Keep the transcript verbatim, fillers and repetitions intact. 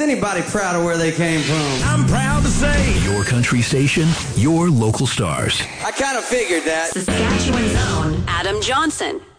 anybody proud of where they came from. I'm proud to say, your country station, your local stars. I kind of figured that. Saskatchewan's own Adam Johnson.